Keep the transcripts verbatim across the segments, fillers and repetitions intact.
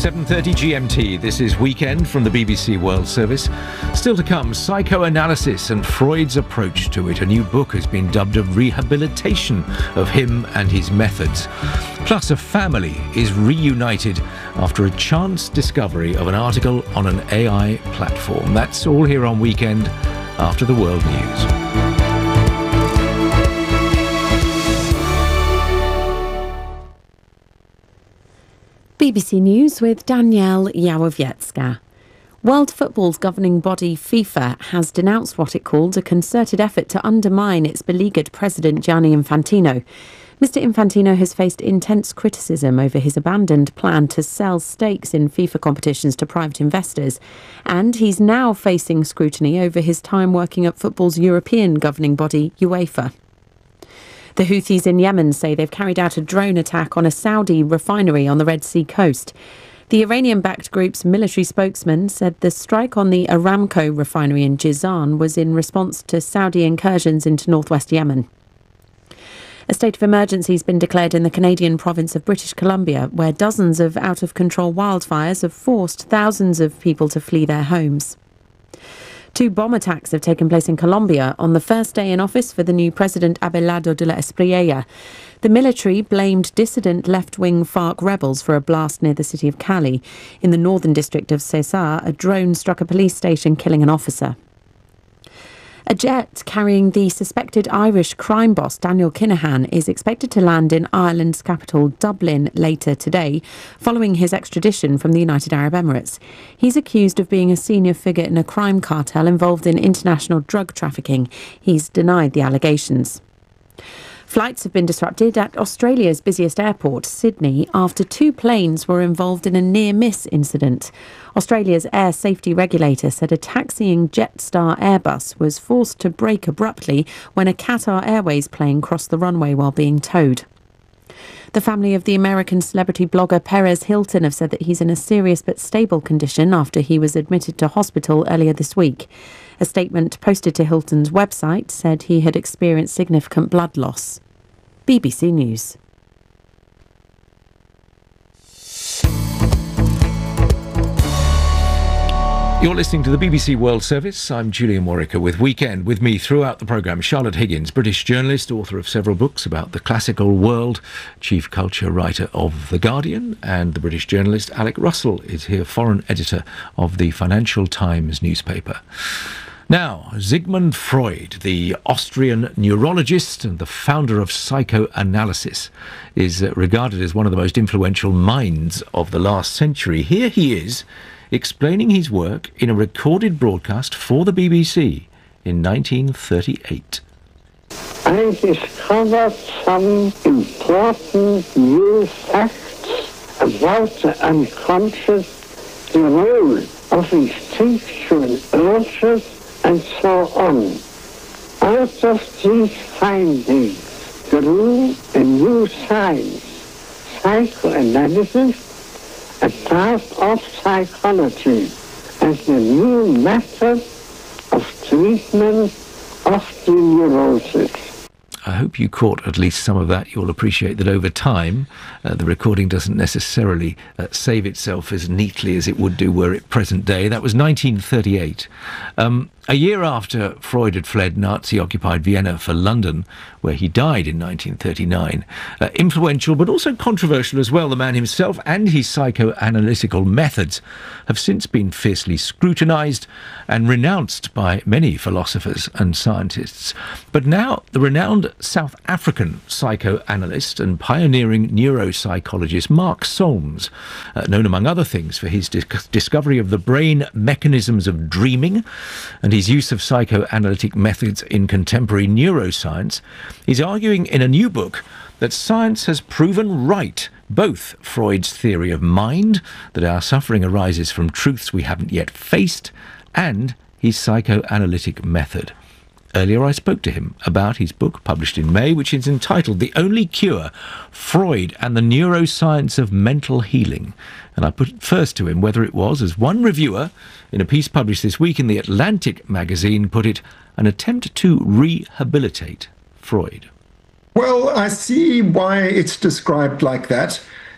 seven thirty G M T. This is Weekend from the B B C World Service. Still to come, psychoanalysis and Freud's approach to it. A new book has been dubbed a rehabilitation of him and his methods. Plus, a family is reunited after a chance discovery of an article on an A I platform. That's all here on Weekend after the World News. B B C News with Danielle Yawowiecka. World Football's governing body FIFA has denounced what it called a concerted effort to undermine its beleaguered president Gianni Infantino. Mister Infantino has faced intense criticism over his abandoned plan to sell stakes in FIFA competitions to private investors, and he's now facing scrutiny over his time working at football's European governing body, UEFA. The Houthis in Yemen say they've carried out a drone attack on a Saudi refinery on the Red Sea coast. The Iranian-backed group's military spokesman said the strike on the Aramco refinery in Jizan was in response to Saudi incursions into northwest Yemen. A state of emergency has been declared in the Canadian province of British Columbia, where dozens of out-of-control wildfires have forced thousands of people to flee their homes. Two bomb attacks have taken place in Colombia on the first day in office for the new president Abelardo de la Espriella. The military blamed dissident left-wing FARC rebels for a blast near the city of Cali. In the northern district of Cesar, a drone struck a police station, killing an officer. A jet carrying the suspected Irish crime boss Daniel Kinahan is expected to land in Ireland's capital Dublin later today, following his extradition from the United Arab Emirates. He's accused of being a senior figure in a crime cartel involved in international drug trafficking. He's denied the allegations. Flights have been disrupted at Australia's busiest airport, Sydney, after two planes were involved in a near-miss incident. Australia's air safety regulator said a taxiing Jetstar Airbus was forced to brake abruptly when a Qatar Airways plane crossed the runway while being towed. The family of the American celebrity blogger Perez Hilton have said that he's in a serious but stable condition after he was admitted to hospital earlier this week. A statement posted to Hilton's website said he had experienced significant blood loss. B B C News. You're listening to the B B C World Service. I'm Julian Warwicker with Weekend. With me throughout the programme, Charlotte Higgins, British journalist, author of several books about the classical world, chief culture writer of The Guardian, and the British journalist Alec Russell is here, foreign editor of the Financial Times newspaper. Now, Sigmund Freud, the Austrian neurologist and the founder of psychoanalysis, is regarded as one of the most influential minds of the last century. Here he is, explaining his work in a recorded broadcast for the B B C in nineteen thirty-eight. I discovered some important new facts about the unconscious, the role of instinctual urges, and so on. Out of these findings grew a new science, psychoanalysis, a part of psychology, as a new method of treatment of the neurosis. I hope you caught at least some of that. You'll appreciate that over time, uh, the recording doesn't necessarily uh, save itself as neatly as it would do were it present day. That was nineteen thirty-eight. Um, a year after Freud had fled Nazi-occupied Vienna for London, where he died in nineteen thirty-nine. Uh, influential, but also controversial as well, the man himself and his psychoanalytical methods have since been fiercely scrutinised and renounced by many philosophers and scientists. But now the renowned South African psychoanalyst and pioneering neuropsychologist Mark Solms, uh, known among other things for his dis- discovery of the brain mechanisms of dreaming and his use of psychoanalytic methods in contemporary neuroscience, is arguing in a new book that science has proven right both Freud's theory of mind, that our suffering arises from truths we haven't yet faced, and his psychoanalytic method. Earlier I spoke to him about his book, published in May, which is entitled The Only Cure, Freud and the Neuroscience of Mental Healing. And I put it first to him whether it was, as one reviewer in a piece published this week in The Atlantic magazine put it, an attempt to rehabilitate Freud. Well, I see why it's described like that.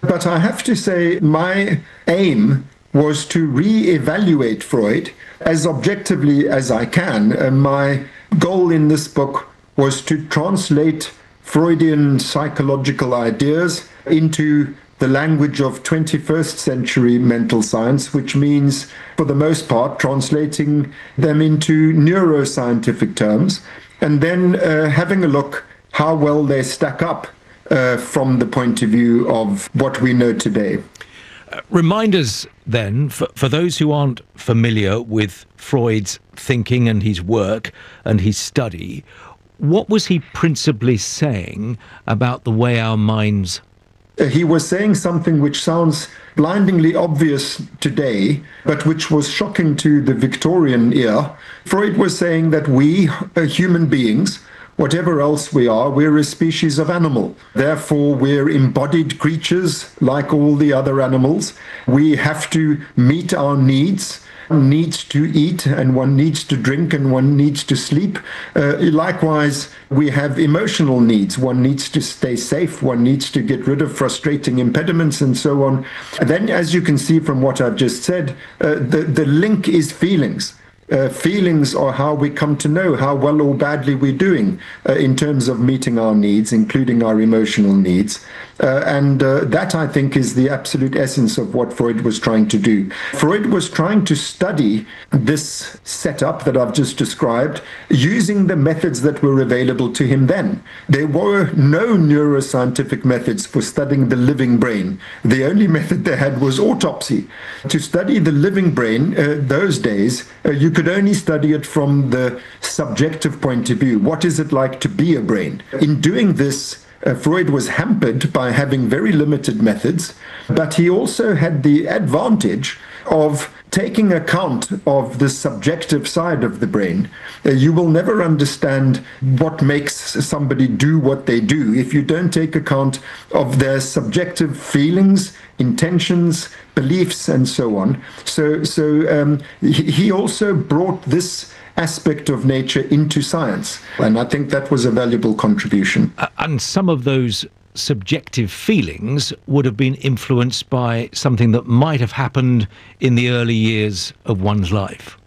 But I have to say my aim was to re-evaluate Freud as objectively as I can. Uh, my goal in this book was to translate Freudian psychological ideas into the language of twenty-first century mental science, which means, for the most part, translating them into neuroscientific terms, and then uh, having a look how well they stack up uh, from the point of view of what we know today. Uh, remind us then, for, for those who aren't familiar with Freud's thinking and his work and his study, what was he principally saying about the way our minds? Uh, he was saying something which sounds blindingly obvious today, but which was shocking to the Victorian ear. Freud was saying that we, uh, human beings, whatever else we are, we're a species of animal. Therefore, we're embodied creatures like all the other animals. We have to meet our needs. One needs to eat, and one needs to drink, and one needs to sleep. Uh, likewise, we have emotional needs. One needs to stay safe. One needs to get rid of frustrating impediments and so on. And then, as you can see from what I've just said, uh, the, the link is feelings. Uh, feelings are how we come to know how well or badly we're doing uh, in terms of meeting our needs, including our emotional needs. Uh, and uh, that, I think, is the absolute essence of what Freud was trying to do. Freud was trying to study this setup that I've just described using the methods that were available to him then. There were no neuroscientific methods for studying the living brain. The only method they had was autopsy. To study the living brain, uh, those days, uh, you could only study it from the subjective point of view. What is it like to be a brain? In doing this, Uh, Freud was hampered by having very limited methods, but he also had the advantage of taking account of the subjective side of the brain. Uh, you will never understand what makes somebody do what they do if you don't take account of their subjective feelings, intentions, beliefs, and so on. So, so um, he, he also brought this aspect of nature into science, and I think that was a valuable contribution. Uh, and some of those subjective feelings would have been influenced by something that might have happened in the early years of one's life.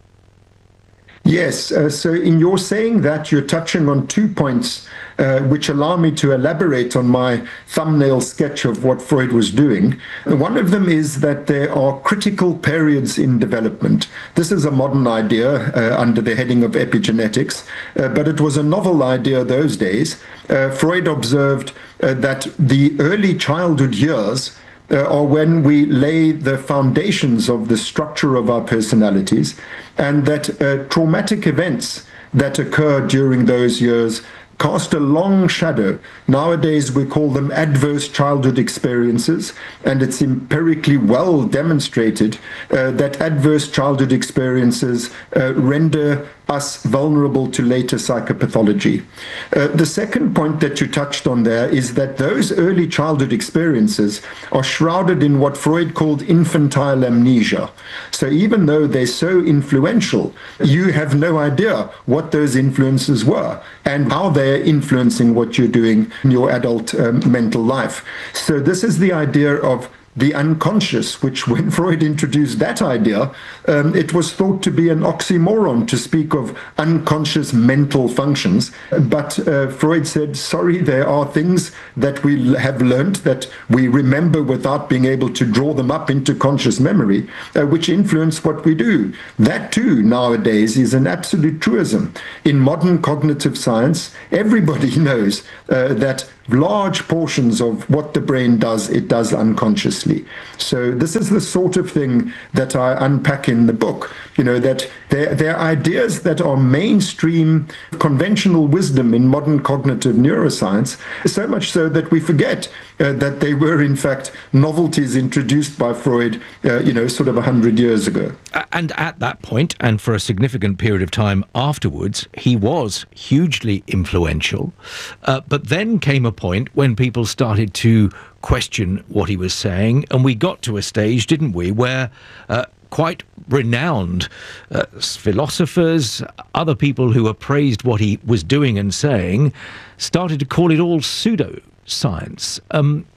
Yes, uh, so in your saying that, you're touching on two points uh, which allow me to elaborate on my thumbnail sketch of what Freud was doing. One of them is that there are critical periods in development. This is a modern idea uh, under the heading of epigenetics, uh, but it was a novel idea those days. Uh, Freud observed uh, that the early childhood years Uh, or when we lay the foundations of the structure of our personalities, and that uh, traumatic events that occur during those years cast a long shadow. Nowadays, we call them adverse childhood experiences, and it's empirically well demonstrated uh, that adverse childhood experiences uh, render us vulnerable to later psychopathology. Uh, the second point that you touched on there is that those early childhood experiences are shrouded in what Freud called infantile amnesia. So even though they're so influential, you have no idea what those influences were and how they're influencing what you're doing in your adult um, mental life. So this is the idea of the unconscious, which when Freud introduced that idea, um, it was thought to be an oxymoron to speak of unconscious mental functions. But uh, Freud said, sorry, there are things that we have learned that we remember without being able to draw them up into conscious memory, uh, which influence what we do. That too, nowadays, is an absolute truism. In modern cognitive science, everybody knows uh, that large portions of what the brain does, it does unconsciously. So this is the sort of thing that I unpack in the book, you know, that they're, they're ideas that are mainstream conventional wisdom in modern cognitive neuroscience, so much so that we forget uh, that they were in fact novelties introduced by Freud, uh, you know, sort of a hundred years ago. And at that point, and for a significant period of time afterwards, he was hugely influential. Uh, but then came a point when people started to question what he was saying, and we got to a stage, didn't we, where uh, quite renowned uh, philosophers, other people who appraised what he was doing and saying, started to call it all pseudoscience. Um,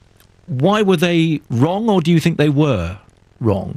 why were they wrong, or do you think they were wrong?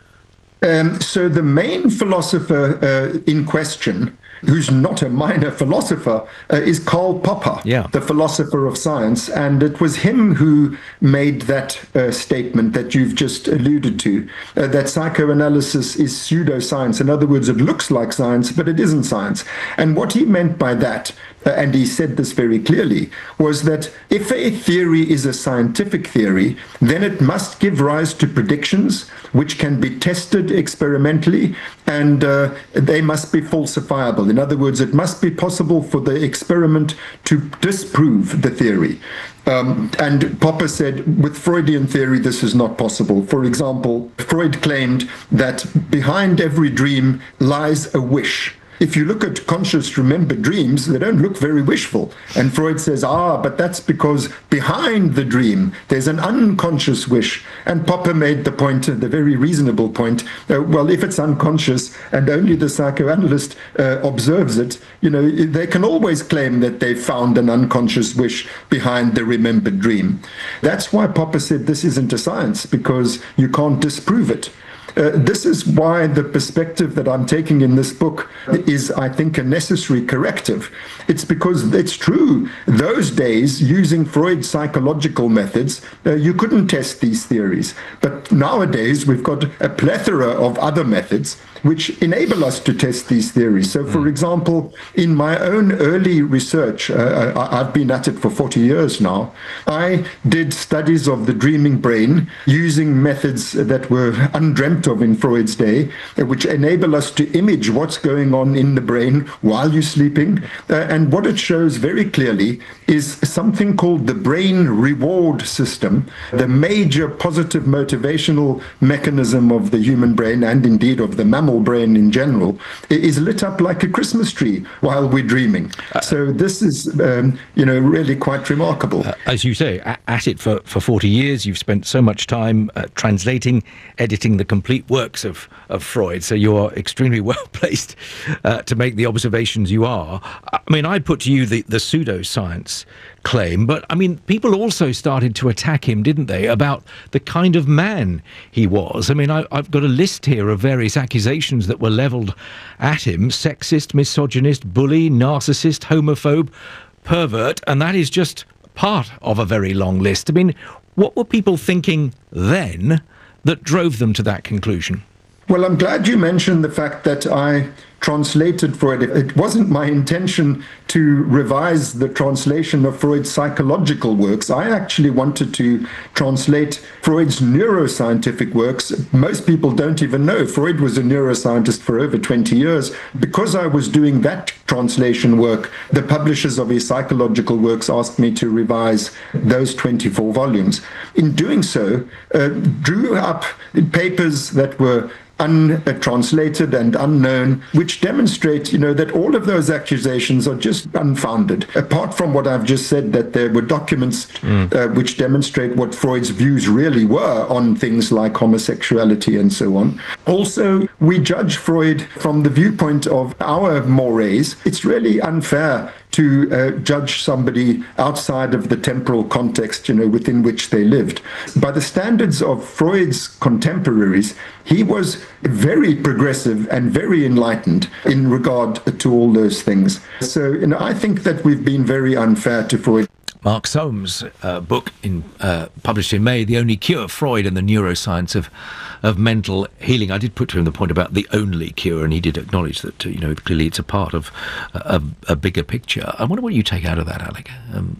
Um, so the main philosopher uh, in question, who's not a minor philosopher, uh, is Karl Popper, yeah. the philosopher of science. And it was him who made that uh, statement that you've just alluded to, uh, that psychoanalysis is pseudoscience. In other words, it looks like science, but it isn't science. And what he meant by that, uh, and he said this very clearly, was that if a theory is a scientific theory, then it must give rise to predictions which can be tested experimentally, and uh, they must be falsifiable. In other words, it must be possible for the experiment to disprove the theory. Um, and Popper said, with Freudian theory, this is not possible. For example, Freud claimed that behind every dream lies a wish. If you look at conscious remembered dreams, they don't look very wishful. And Freud says, ah, but that's because behind the dream, there's an unconscious wish. And Popper made the point, the very reasonable point, uh, well, if it's unconscious and only the psychoanalyst uh, observes it, you know, they can always claim that they found an unconscious wish behind the remembered dream. That's why Popper said this isn't a science, because you can't disprove it. Uh, this is why the perspective that I'm taking in this book is, I think, a necessary corrective. It's because it's true. Those days, using Freud's psychological methods, uh, you couldn't test these theories. But nowadays, we've got a plethora of other methods which enable us to test these theories. So, for example, in my own early research, uh, I, I've been at it for forty years now, I did studies of the dreaming brain using methods that were undreamt of in Freud's day, uh, which enable us to image what's going on in the brain while you're sleeping. Uh, and what it shows very clearly is something called the brain reward system, the major positive motivational mechanism of the human brain, and indeed of the mammal brain in general, is lit up like a Christmas tree while we're dreaming. Uh, so this is, um, you know, really quite remarkable. Uh, as you say, at it for, for forty years, you've spent so much time uh, translating, editing the complete works of, of Freud, so you're extremely well placed uh, to make the observations you are. I mean, I put to you the, the pseudoscience claim, but I mean, people also started to attack him, didn't they, about the kind of man he was. I mean, I, I've got a list here of various accusations that were levelled at him: sexist, misogynist, bully, narcissist, homophobe, pervert, and that is just part of a very long list. I mean, what were people thinking then that drove them to that conclusion? Well, I'm glad you mentioned the fact that I translated Freud. It wasn't my intention to revise the translation of Freud's psychological works. I actually wanted to translate Freud's neuroscientific works. Most people don't even know Freud was a neuroscientist for over twenty years. Because I was doing that translation work, the publishers of his psychological works asked me to revise those twenty-four volumes. In doing so, uh, drew up papers that were untranslated and unknown, which demonstrate, you know, that all of those accusations are just unfounded. Apart from what I've just said, that there were documents mm. uh, which demonstrate what Freud's views really were on things like homosexuality and so on. Also, we judge Freud from the viewpoint of our mores. It's really unfair to uh, judge somebody outside of the temporal context, you know, within which they lived. By the standards of Freud's contemporaries, he was very progressive and very enlightened in regard to all those things. So, you know, I think that we've been very unfair to Freud. Mark Soames' uh, book, in, uh, published in May, The Only Cure, Freud and the Neuroscience of, of Mental Healing. I did put to him the point about the only cure, and he did acknowledge that, you know, clearly it's a part of a, a bigger picture. I wonder what you take out of that, Alec. Um,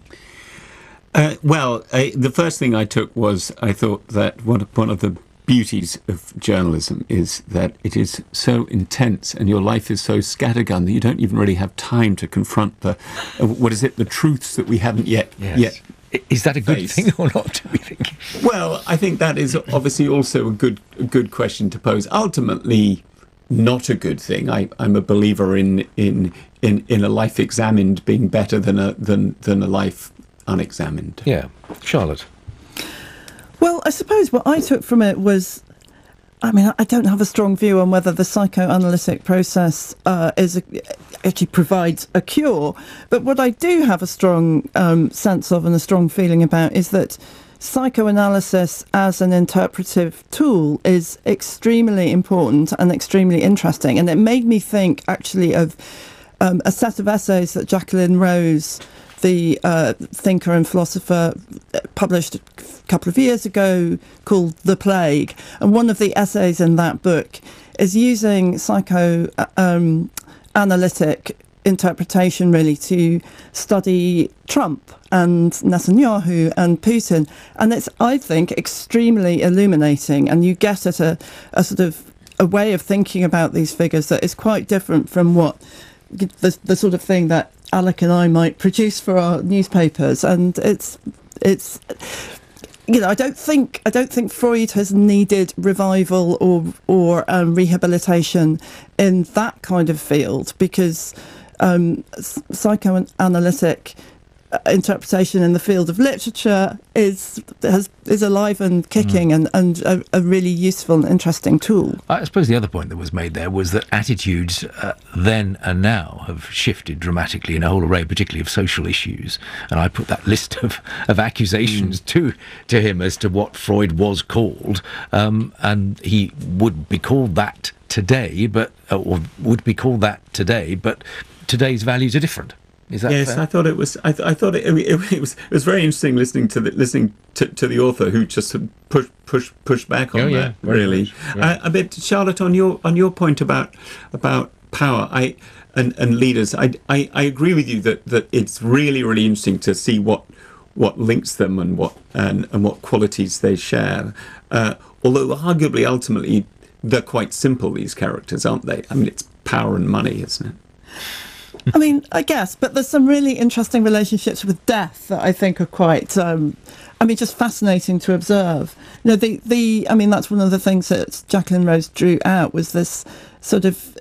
uh, well, uh, the first thing I took was I thought that one of, one of the beauties of journalism is that it is so intense and your life is so scattergun that you don't even really have time to confront the, uh, what is it, the truths that we haven't yet yes. yet. Is that a good faced. thing or not, do we think? Well, I think that is obviously also a good a good question to pose. Ultimately, not a good thing. I, I'm a believer in in in in a life examined being better than a than than a life unexamined. Yeah, Charlotte. Well, I suppose what I took from it was, I mean, I don't have a strong view on whether the psychoanalytic process uh, is a, actually provides a cure. But what I do have a strong um, sense of and a strong feeling about is that psychoanalysis as an interpretive tool is extremely important and extremely interesting. And it made me think, actually, of um, a set of essays that Jacqueline Rose, the uh, thinker and philosopher, published a couple of years ago, called The Plague. And one of the essays in that book is using psychoanalytic um, interpretation, really, to study Trump and Netanyahu and Putin. And it's, I think, extremely illuminating. And you get at a, a sort of a way of thinking about these figures that is quite different from what the, the sort of thing that Alec and I might produce for our newspapers. And it's it's you know I don't think I don't think Freud has needed revival or or um, rehabilitation in that kind of field, because um, psychoanalytic interpretation in the field of literature is has, is alive and kicking, mm. and, and a, a really useful and interesting tool. I suppose the other point that was made there was that attitudes uh, then and now have shifted dramatically in a whole array, particularly of social issues. And I put that list of, of accusations mm. to to him as to what Freud was called, um, and he would be called that today, but uh, or would be called that today, but today's values are different. Is that yes, fair? I thought it was. I, th- I thought it, it, it was. It was very interesting listening to the, listening to, to the author, who just push push push back on oh, that. Yeah, really, yeah. uh, a bit, Charlotte, on your on your point about about power, I and, and leaders. I, I I agree with you that that it's really really interesting to see what what links them and what and, and what qualities they share. Uh, although arguably, ultimately, they're quite simple. These characters, aren't they? I mean, it's power and money, isn't it? I mean, I guess, but there's some really interesting relationships with death that I think are quite, um, I mean, just fascinating to observe. You know, the, the, I mean, that's one of the things that Jacqueline Rose drew out, was this sort of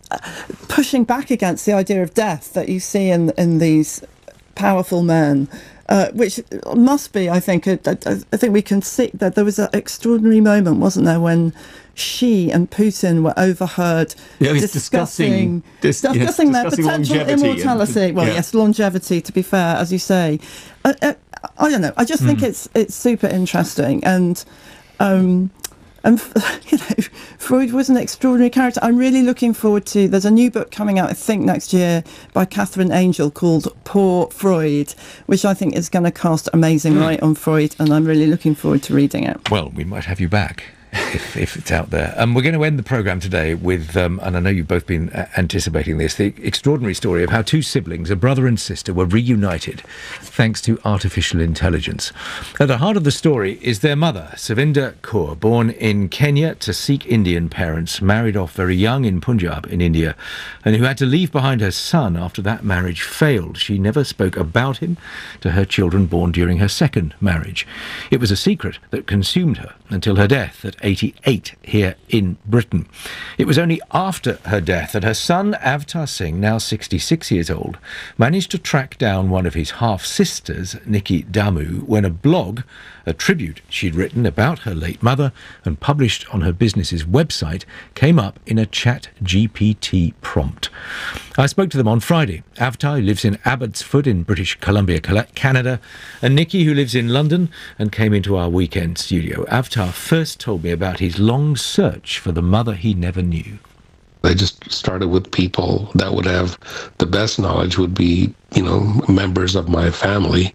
pushing back against the idea of death that you see in, in these powerful men. Uh, which must be, I think, a, a, I think we can see that there was an extraordinary moment, wasn't there, when she and Putin were overheard yeah, discussing, discussing, dis, discussing yes, their discussing potential immortality. And, well, yeah. yes, longevity, to be fair, as you say. Uh, uh, I don't know. I just think mm. it's it's super interesting. And, um, and you know, Freud was an extraordinary character. I'm really looking forward to, there's a new book coming out, I think, next year by Catherine Angel called Poor Freud, which I think is going to cast amazing light on Freud, and I'm really looking forward to reading it. Well, we might have you back. If, if it's out there. Um, we're going to end the programme today with, um, and I know you've both been uh, anticipating this, the extraordinary story of how two siblings, a brother and sister, were reunited thanks to artificial intelligence. At the heart of the story is their mother, Savinder Kaur, born in Kenya to Sikh Indian parents, married off very young in Punjab in India, and who had to leave behind her son after that marriage failed. She never spoke about him to her children born during her second marriage. It was a secret that consumed her until her death at eighty-eight here in Britain. It was only after her death that her son, Avtar Singh, now sixty-six years old, managed to track down one of his half-sisters, Nikki Damu, when a blog, a tribute she'd written about her late mother and published on her business's website, came up in a Chat G P T prompt. I spoke to them on Friday. Avtar, who lives in Abbotsford in British Columbia, Canada, and Nikki, who lives in London and came into our weekend studio. Avtar first told me about his long search for the mother he never knew. I just started with people that would have the best knowledge, would be, you know, members of my family.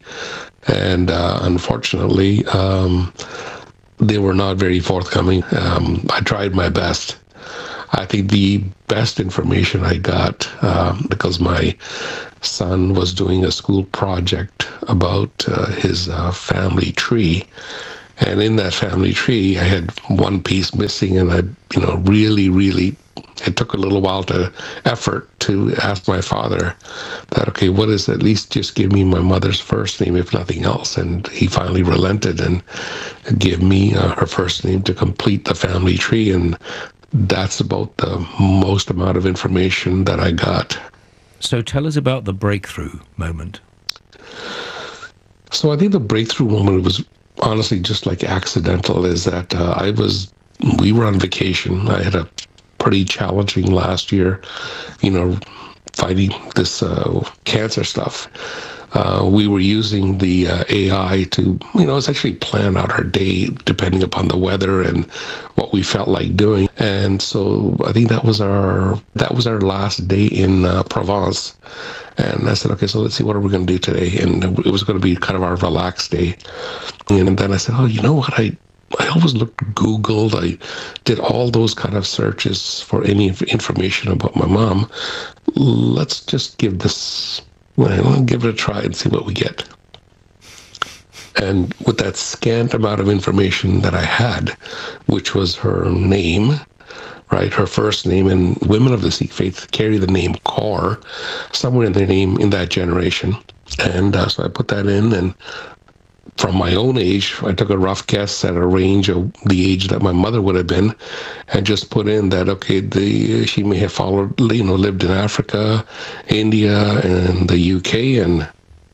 And uh, unfortunately, um, they were not very forthcoming. Um, I tried my best. I think the best information I got, uh, because my son was doing a school project about uh, his uh, family tree. And in that family tree, I had one piece missing, and I, you know, really, really, it took a little while to effort to ask my father that, okay, what is, at least just give me my mother's first name, if nothing else. And he finally relented and gave me uh, her first name to complete the family tree. And that's about the most amount of information that I got. So tell us about the breakthrough moment. So I think the breakthrough moment was honestly just like accidental, is that uh, I was, we were on vacation. I had a pretty challenging last year, you know, fighting this uh, cancer stuff. uh, we were using the uh, A I to, you know, essentially plan out our day depending upon the weather and what we felt like doing. And so I think that was our that was our last day in uh, Provence. And I said, okay, so let's see, what are we going to do today? And it was going to be kind of our relaxed day. And then I said, oh, you know what? I I always looked, Googled, I did all those kind of searches for any information about my mom. Let's just give this, well, give it a try and see what we get. And with that scant amount of information that I had, which was her name, right, her first name, and women of the Sikh faith carry the name Kaur somewhere in their name in that generation. And uh, so I put that in, and from my own age, I took a rough guess at a range of the age that my mother would have been, and just put in that, okay, the she may have followed, you know, lived in Africa, India, and the U K, and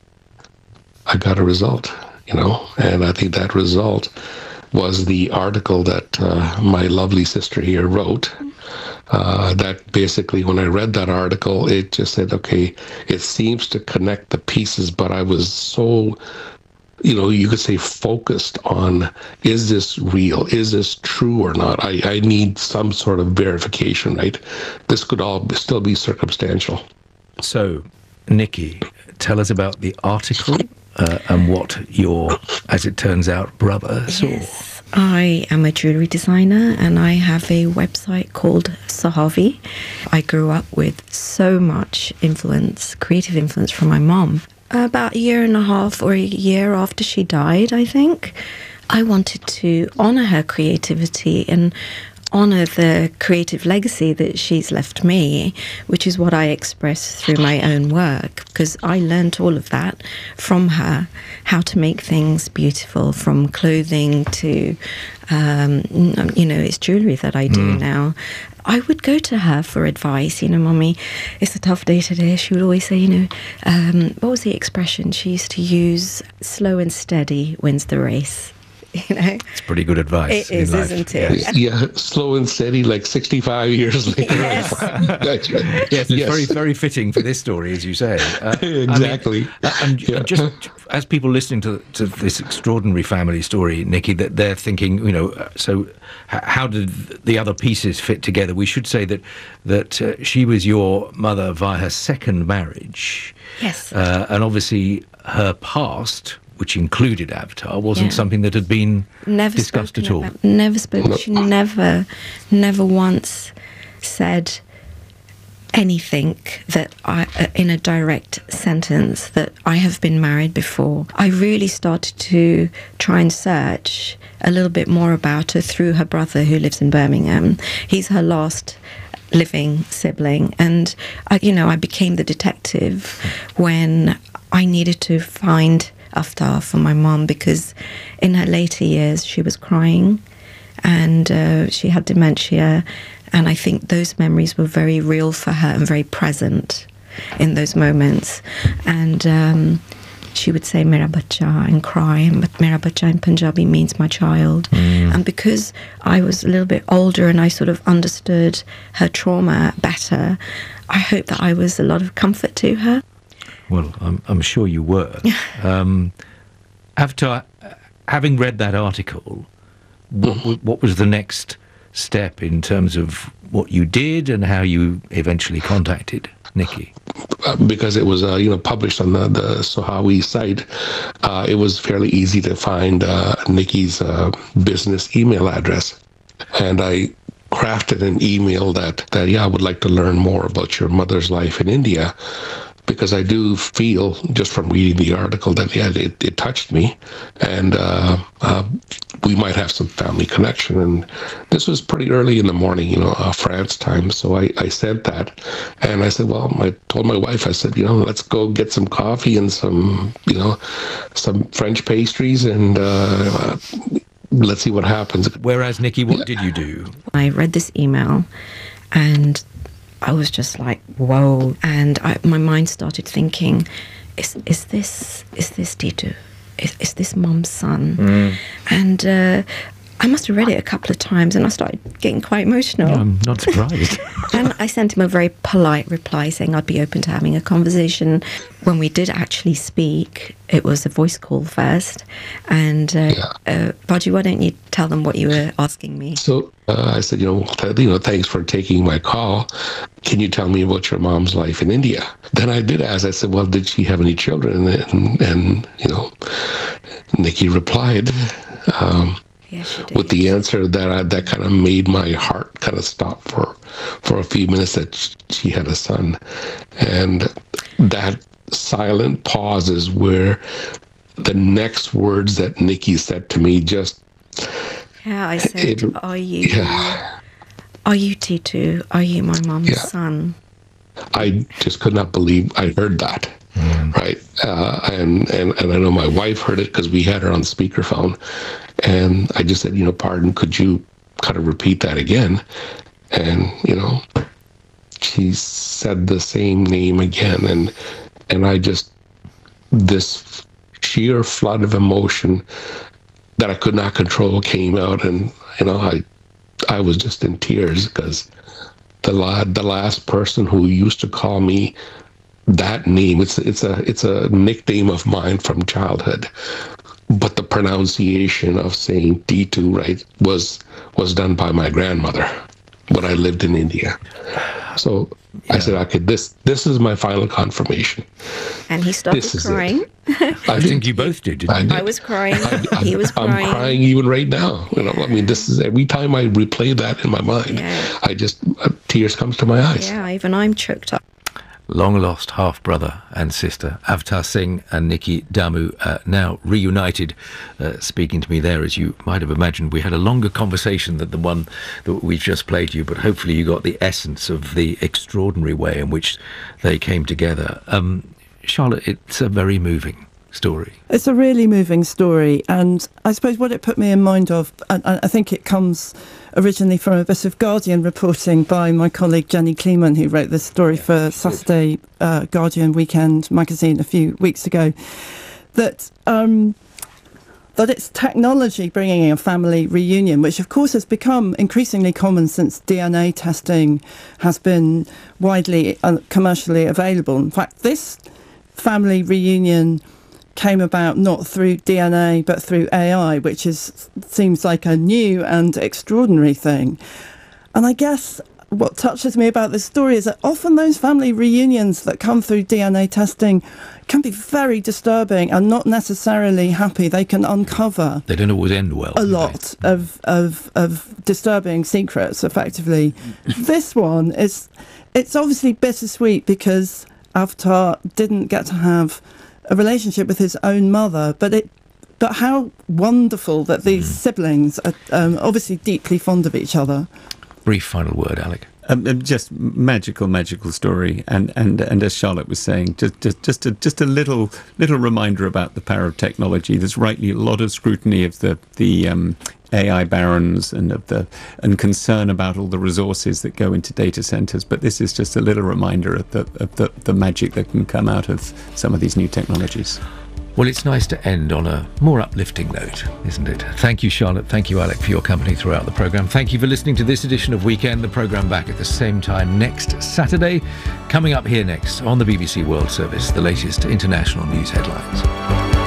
I got a result, you know, and I think that result was the article that uh, my lovely sister here wrote. Uh, that basically, when I read that article, it just said, okay, it seems to connect the pieces, but I was so, you know, you could say focused on, is this real? Is this true or not? I, I need some sort of verification, right? This could all still be circumstantial. So, Nikki, tell us about the article uh, and what your, as it turns out, brother saw. Yes, I am a jewellery designer and I have a website called Sahavi. I grew up with so much influence, creative influence from my mom. About a year and a half or a year after she died, I think, I wanted to honour her creativity and honour the creative legacy that she's left me, which is what I express through my own work, because I learned all of that from her, how to make things beautiful, from clothing to, um, you know, it's jewellery that I do mm. now. I would go to her for advice, you know, Mummy, it's a tough day today. She would always say, you know, um, what was the expression she used to use? Slow and steady wins the race. You know, it's pretty good advice. It is, isn't it? Yeah, yeah, slow and steady, like sixty-five years later. Yes, yes, yes. It's yes. very, very fitting for this story, as you say. Uh, exactly. I mean, and yeah. just as people listening to to this extraordinary family story, Nikki, that they're thinking, you know, so how did the other pieces fit together? We should say that that uh, she was your mother via her second marriage. Yes. Uh, and obviously her past, which included Avatar, wasn't yeah. something that had been never discussed at all. About, never spoken. She never, never once said anything that I, uh, in a direct sentence, that I have been married before. I really started to try and search a little bit more about her through her brother, who lives in Birmingham. He's her last living sibling, and I, you know, I became the detective when I needed to find Avatar for my mom, because in her later years she was crying and uh, she had dementia, and I think those memories were very real for her and very present in those moments. And um, she would say Mera Bacha and cry, but Mera Bacha in Punjabi means my child. Mm. And because I was a little bit older and I sort of understood her trauma better, I hope that I was a lot of comfort to her. Well, I'm, I'm sure you were. Um, after having read that article, what, what was the next step in terms of what you did and how you eventually contacted Nikki? Uh, because it was, uh, you know, published on the, the Sahavi site, uh, it was fairly easy to find uh, Nikki's uh, business email address. And I crafted an email that, that, yeah, I would like to learn more about your mother's life in India. Because I do feel, just from reading the article, that yeah, it, it touched me, and uh, uh, we might have some family connection. And this was pretty early in the morning, you know, uh, France time. So I, I sent that, and I said, well, I told my wife, I said, you know, let's go get some coffee and some, you know, some French pastries, and uh, let's see what happens. Whereas, Nikki, what did you do? I read this email, and I was just like, whoa. And I, my mind started thinking, is is this is this Didu? Is, is this Mom's son? Mm. And uh, I must have read it a couple of times and I started getting quite emotional. No, I'm not surprised. And I sent him a very polite reply saying I'd be open to having a conversation. When we did actually speak, it was a voice call first. And, uh, Yeah. uh, Baji, why don't you tell them what you were asking me? So uh, I said, you know, th- you know, thanks for taking my call. Can you tell me about your mom's life in India? Then I did ask. I said, well, did she have any children? And, and you know, Nikki replied um, Yes, she did. with the answer that I, that kind of made my heart kind of stop for for a few minutes. That sh- she had a son, and that silent pause is where the next words that Nikki said to me just. Yeah, I said, It- are you, Yeah. are you Titu? Are you my mum's Yeah. son? I just could not believe I heard that, right? Uh, and, and and I know my wife heard it because we had her on speakerphone, and I just said, you know, pardon, could you kind of repeat that again? And you know, she said the same name again, and and I just this sheer flood of emotion that I could not control came out, and you know, I I was just in tears because. The, la- the last person who used to call me that name, it's it's a it's a nickname of mine from childhood, but the pronunciation of saying Titu, right, was was done by my grandmother when I lived in India. So yeah. I said, okay, this this is my final confirmation. And he started This is it. crying. I think you both did, didn't I you? did. I was crying. I, he was I'm crying. crying even right now. You know, I mean, this is every time I replay that in my mind, Yeah. I just uh, tears comes to my eyes. Yeah, even I'm choked up. Long lost half brother and sister Avtar Singh and Nikki Damu, uh, now reunited, uh, speaking to me there. As you might have imagined, we had a longer conversation than the one that we've just played you, but hopefully you got the essence of the extraordinary way in which they came together. Um, Charlotte, it's a very moving story. It's a really moving story, and I suppose what it put me in mind of, and I think it comes originally from a bit of Guardian reporting by my colleague Jenny Kleeman, who wrote this story for Saturday uh, Guardian Weekend magazine a few weeks ago, that um, that it's technology bringing a family reunion, which of course has become increasingly common since D N A testing has been widely uh, commercially available. In fact, this family reunion came about not through D N A but through A I, which is seems like a new and extraordinary thing. And I guess what touches me about this story is that often those family reunions that come through D N A testing can be very disturbing and not necessarily happy. They can uncover They don't always end well. a do they? lot of, of of disturbing secrets, effectively. This one is, it's obviously bittersweet because Avtar didn't get to have a relationship with his own mother, but it but how wonderful that these mm. siblings are um, obviously deeply fond of each other. Brief final word, Alec. Um, just magical, magical story, and, and, and as Charlotte was saying, just just just a, just a little little reminder about the power of technology. There's rightly a lot of scrutiny of the the um, A I barons and of the and concern about all the resources that go into data centers. But this is just a little reminder of the of the, the magic that can come out of some of these new technologies. Well, it's nice to end on a more uplifting note, isn't it? Thank you, Charlotte. Thank you, Alec, for your company throughout the programme. Thank you for listening to this edition of Weekend. The programme back at the same time next Saturday. Coming up here next on the B B C World Service, the latest international news headlines.